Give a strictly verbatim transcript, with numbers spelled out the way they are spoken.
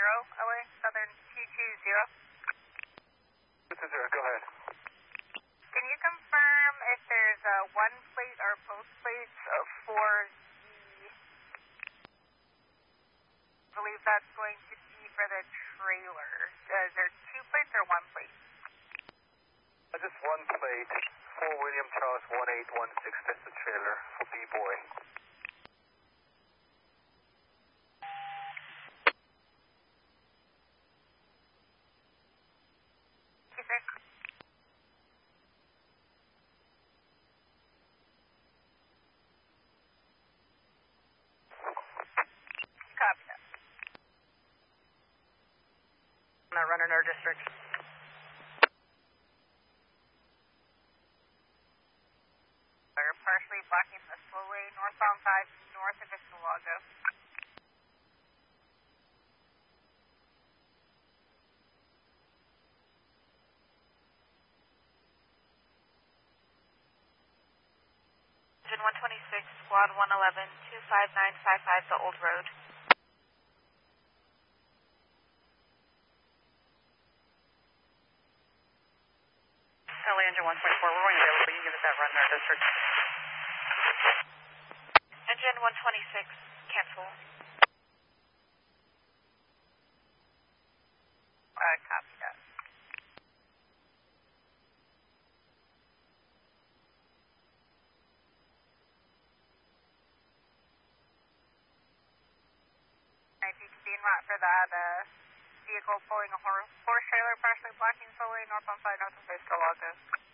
zero, L A, Southern two two zero. two two zero, go ahead. Can you confirm if there's a one plate or post plates for the, I believe that's going to be for the trailer. Uh, is there two plates or one plate? Uh, just one plate, four William Charles one eight one six, that's the trailer for B-Boy. Yes, sir. Copy that. I'm not running our district. We're partially blocking the slow lane northbound five north of Vistalago. Engine one twenty-six, Squad one eleven, two five nine five five, the Old Road. L A Engine one twenty-four, we're going available. You can give us that run in our district. Engine one twenty-six, cancel. Uh, copy that. If you could be en route for that uh, vehicle pulling a horse, horse trailer partially blocking slow lane northbound five north of Vistalago.